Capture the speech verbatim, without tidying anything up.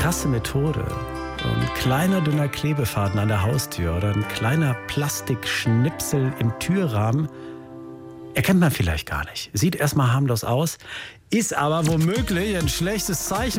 krasse Methode. So ein kleiner, dünner Klebefaden an der Haustür oder ein kleiner Plastikschnipsel im Türrahmen erkennt man vielleicht gar nicht. Sieht erstmal harmlos aus, ist aber womöglich ein schlechtes Zeichen.